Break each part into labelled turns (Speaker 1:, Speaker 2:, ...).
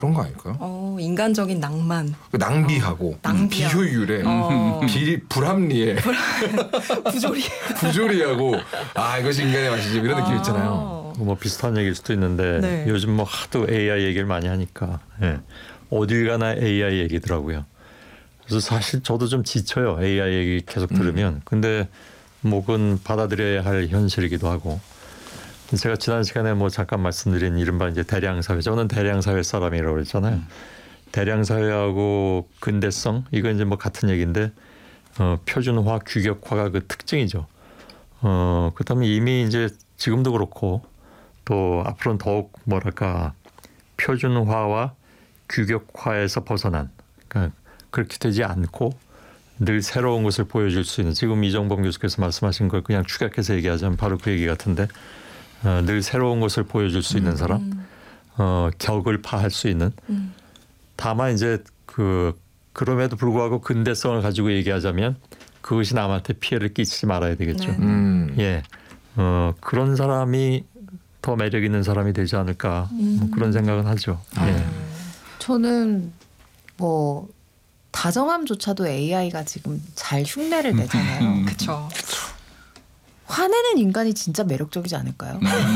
Speaker 1: 그런 거 아닐까요?
Speaker 2: 인간적인 낭만.
Speaker 1: 낭비하고 비효율에 불합리에 부조리하고 이것이 인간의 맛이지 이런 느낌 있잖아요.
Speaker 3: 뭐 비슷한 얘기일 수도 있는데
Speaker 2: 네.
Speaker 3: 요즘 뭐 하도 AI 얘기를 많이 하니까 어딜 가나 AI 얘기더라고요. 그래서 사실 저도 좀 지쳐요. AI 얘기 계속 들으면. 근데 뭐 그건 받아들여야 할 현실이기도 하고. 제가 지난 시간에 뭐 잠깐 말씀드린 이른바 이제 대량사회. 저는 대량사회 사람이라고 그랬잖아요. 대량사회하고 근대성 이건 이제 뭐 같은 얘기인데 표준화, 규격화가 그 특징이죠. 그렇다면 이미 이제 지금도 그렇고 또 앞으로는 더욱 뭐랄까 표준화와 규격화에서 벗어난 그러니까 그렇게 되지 않고 늘 새로운 것을 보여줄 수 있는 지금 이정범 교수께서 말씀하신 걸 그냥 축약해서 얘기하자면 바로 그 얘기 같은데 늘 새로운 것을 보여줄 수 있는 사람 격을 파할 수 있는 다만 이제 그럼에도 불구하고 근대성을 가지고 얘기하자면 그것이 남한테 피해를 끼치지 말아야 되겠죠. 예, 그런 사람이 더 매력 있는 사람이 되지 않을까 뭐 그런 생각은 하죠. 예.
Speaker 4: 저는 뭐 다정함조차도 AI가 지금 잘 흉내를 내잖아요.
Speaker 2: 그렇죠.
Speaker 4: 화내는 인간이 진짜 매력적이지 않을까요?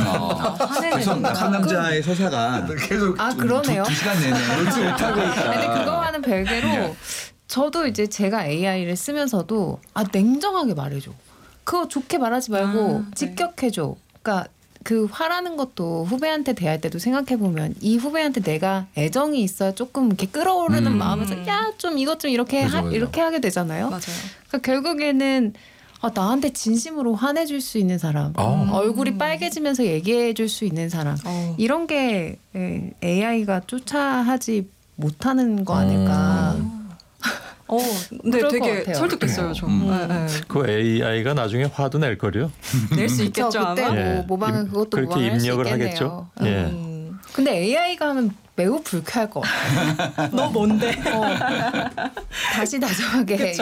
Speaker 2: 화내는
Speaker 5: 상남자의 서사가
Speaker 1: 계속
Speaker 4: 그러네요.
Speaker 5: 2시간 내내 놓지 못하고 있다.
Speaker 4: 근데 그거와는 별개로 저도 이제 제가 AI를 쓰면서도 냉정하게 말해줘. 그거 좋게 말하지 말고 직격해줘. 그러니까 그 화라는 것도 후배한테 대할 때도 생각해보면 이 후배한테 내가 애정이 있어야 조금 이렇게 끌어오르는 마음에서 야 좀 이것 좀 이렇게 이렇게 하게 되잖아요.
Speaker 2: 맞아요.
Speaker 4: 그러니까 결국에는 나한테 진심으로 화내줄 수 있는 사람, 얼굴이 빨개지면서 얘기해줄 수 있는 사람, 이런 게 AI가 쫓아하지 못하는 거 아닐까.
Speaker 2: 네,
Speaker 4: 그럴 것
Speaker 2: 되게
Speaker 4: 같아요.
Speaker 2: 설득됐어요, 저.
Speaker 3: 그 AI가 나중에 화도 낼 거요.
Speaker 2: 낼 수 있겠죠,
Speaker 4: 그때
Speaker 2: 아마.
Speaker 4: 뭐 모방은 그것도
Speaker 3: 그렇게
Speaker 4: 모방할 수
Speaker 3: 입력을
Speaker 4: 있겠네요.
Speaker 3: 하겠죠. 예.
Speaker 4: 근데 AI가 하면 매우 불쾌할 것 같아요.
Speaker 2: 너 뭔데?
Speaker 4: 다시 다정하게 해.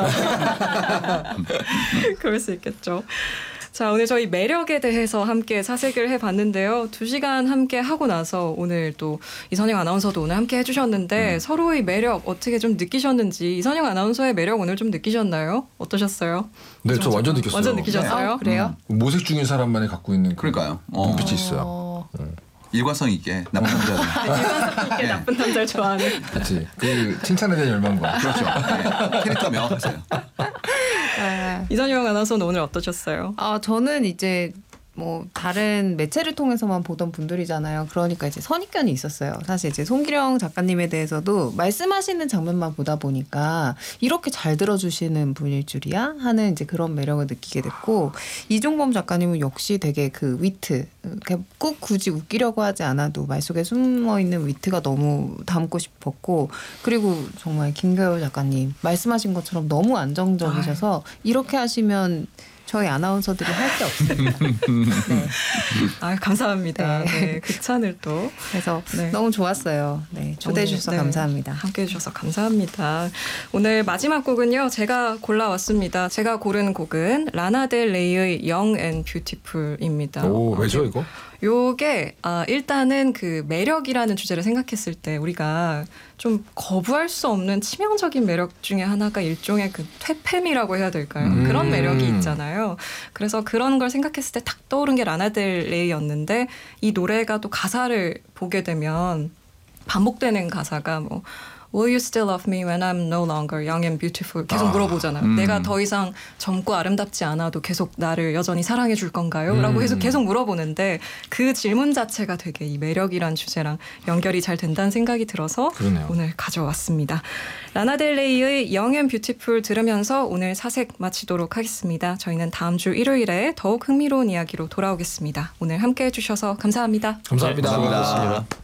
Speaker 2: 그럴 수 있겠죠. 자, 오늘 저희 매력에 대해서 함께 사색을 해봤는데요. 2시간 함께 하고 나서 오늘 또 이선영 아나운서도 오늘 함께 해주셨는데 서로의 매력 어떻게 좀 느끼셨는지 이선영 아나운서의 매력 오늘 좀 느끼셨나요? 어떠셨어요?
Speaker 1: 네, 저 완전 느꼈어요.
Speaker 2: 완전 느끼셨어요?
Speaker 4: 그래요?
Speaker 1: 모색 중인 사람만이 갖고 있는
Speaker 5: 그러니까요.
Speaker 1: 눈빛이 있어요.
Speaker 5: 일관성 있게 나쁜 남자들.
Speaker 2: 일관성 있게 나쁜 남자를 좋아하는.
Speaker 1: 그렇지. 그 칭찬에 대한 열망과.
Speaker 5: 그렇죠. 캐릭터 명확하세요.
Speaker 2: 이선영 아나운서는 오늘 어떠셨어요?
Speaker 4: 저는 이제 뭐 다른 매체를 통해서만 보던 분들이잖아요. 그러니까 이제 선입견이 있었어요. 사실 이제 송기령 작가님에 대해서도 말씀하시는 장면만 보다 보니까 이렇게 잘 들어주시는 분일 줄이야 하는 이제 그런 매력을 느끼게 됐고 이종범 작가님은 역시 되게 그 위트 꼭 굳이 웃기려고 하지 않아도 말 속에 숨어 있는 위트가 너무 담고 싶었고 그리고 정말 김겨울 작가님 말씀하신 것처럼 너무 안정적이셔서 이렇게 하시면 저희 아나운서들이 할 게 없어요. 네.
Speaker 2: 감사합니다. 네, 그 찬을 또.
Speaker 4: 그래서 너무 좋았어요. 네, 초대해 주셔서 감사합니다.
Speaker 2: 함께해 주셔서 감사합니다. 오늘 마지막 곡은요. 제가 골라왔습니다. 제가 고른 곡은 라나델레이의 Young and Beautiful입니다.
Speaker 1: 왜죠 이거?
Speaker 2: 요게 일단은 그 매력이라는 주제를 생각했을 때 우리가 좀 거부할 수 없는 치명적인 매력 중에 하나가 일종의 그 퇴폐미라고 해야 될까요? 그런 매력이 있잖아요. 그래서 그런 걸 생각했을 때 탁 떠오른 게 라나델레이였는데 이 노래가 또 가사를 보게 되면 반복되는 가사가 뭐 Will you still love me when I'm no longer young and beautiful? 계속 물어보잖아요. 내가 더 이상 젊고 아름답지 않아도 계속 나를 여전히 사랑해 줄 건가요? 라고 해서 계속 물어보는데 그 질문 자체가 되게 이 매력이란 주제랑 연결이 잘 된다는 생각이 들어서
Speaker 1: 그러네요.
Speaker 2: 오늘 가져왔습니다. 라나델레이의 Young and Beautiful 들으면서 오늘 사색 마치도록 하겠습니다. 저희는 다음 주 일요일에 더욱 흥미로운 이야기로 돌아오겠습니다. 오늘 함께해 주셔서 감사합니다.
Speaker 1: 감사합니다.
Speaker 5: 감사합니다.